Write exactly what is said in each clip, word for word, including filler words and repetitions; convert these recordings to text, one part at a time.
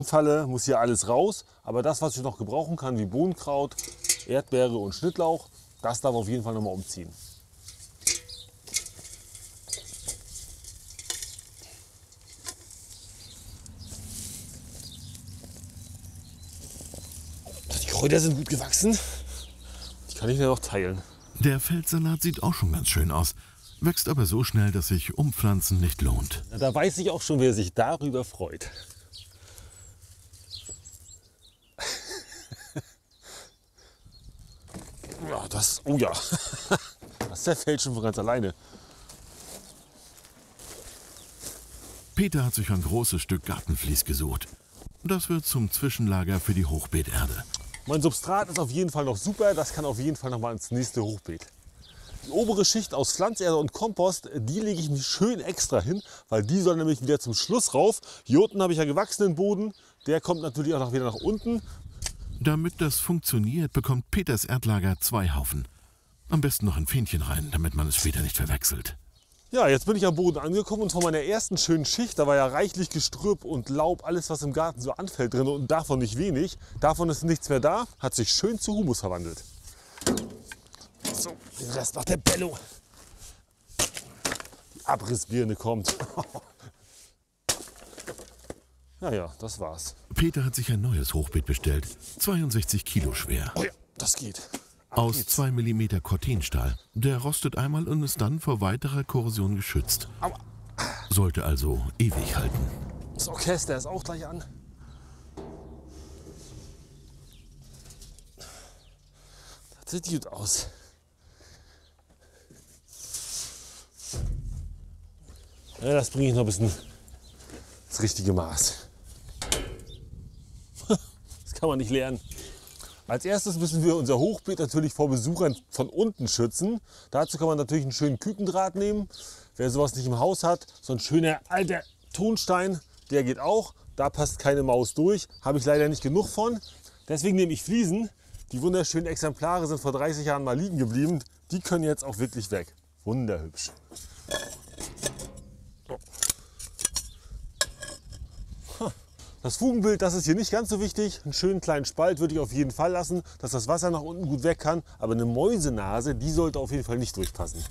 Falle muss hier alles raus, aber das, was ich noch gebrauchen kann, wie Bohnenkraut, Erdbeere und Schnittlauch, das darf auf jeden Fall noch mal umziehen. Die Kräuter sind gut gewachsen. Die kann ich mir noch teilen. Der Feldsalat sieht auch schon ganz schön aus, wächst aber so schnell, dass sich Umpflanzen nicht lohnt. Da weiß ich auch schon, wer sich darüber freut. Ja, das, oh ja, das zerfällt schon von ganz alleine. Peter hat sich ein großes Stück Gartenvlies gesucht. Das wird zum Zwischenlager für die Hochbeeterde. Mein Substrat ist auf jeden Fall noch super, das kann auf jeden Fall noch mal ins nächste Hochbeet. Die obere Schicht aus Pflanzerde und Kompost, die lege ich mir schön extra hin, weil die soll nämlich wieder zum Schluss rauf. Hier unten habe ich ja gewachsenen Boden, der kommt natürlich auch noch wieder nach unten. Damit das funktioniert, bekommt Peters Erdlager zwei Haufen. Am besten noch ein Fähnchen rein, damit man es später nicht verwechselt. Ja, jetzt bin ich am Boden angekommen und von meiner ersten schönen Schicht, da war ja reichlich Gestrüpp und Laub, alles was im Garten so anfällt drin und davon nicht wenig. Davon ist nichts mehr da, hat sich schön zu Humus verwandelt. So, den Rest macht der Bello. Die Abrissbirne kommt. Ja, ja, das war's. Peter hat sich ein neues Hochbeet bestellt, zweiundsechzig Kilo schwer. Oh ja, das geht. Ab Aus geht's. zwei Millimeter Cortenstahl. Der rostet einmal und ist dann vor weiterer Korrosion geschützt. Aua. Sollte also ewig halten. Das Orchester ist auch gleich an. Das sieht gut aus. Ja, das bringe ich noch ein bisschen das richtige Maß. Das kann man nicht lernen. Als erstes müssen wir unser Hochbeet natürlich vor Besuchern von unten schützen. Dazu kann man natürlich einen schönen Kükendraht nehmen. Wer sowas nicht im Haus hat, so ein schöner alter Tonstein, der geht auch. Da passt keine Maus durch, habe ich leider nicht genug von. Deswegen nehme ich Fliesen. Die wunderschönen Exemplare sind vor dreißig Jahren mal liegen geblieben. Die können jetzt auch wirklich weg. Wunderhübsch. Das Fugenbild, das ist hier nicht ganz so wichtig. Einen schönen kleinen Spalt würde ich auf jeden Fall lassen, dass das Wasser nach unten gut weg kann. Aber eine Mäusenase, die sollte auf jeden Fall nicht durchpassen.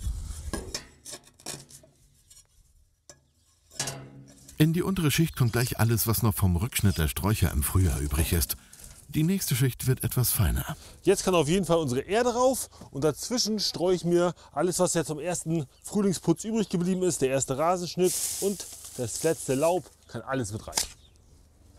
In die untere Schicht kommt gleich alles, was noch vom Rückschnitt der Sträucher im Frühjahr übrig ist. Die nächste Schicht wird etwas feiner. Jetzt kann auf jeden Fall unsere Erde rauf und dazwischen streue ich mir alles, was jetzt vom ersten Frühlingsputz übrig geblieben ist. Der erste Rasenschnitt und das letzte Laub, kann alles mit rein.